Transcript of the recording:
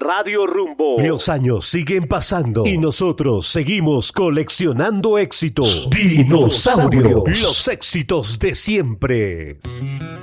Radio Rumbo. Los años siguen pasando y nosotros seguimos coleccionando éxitos. Dinosaurios. Los éxitos de siempre.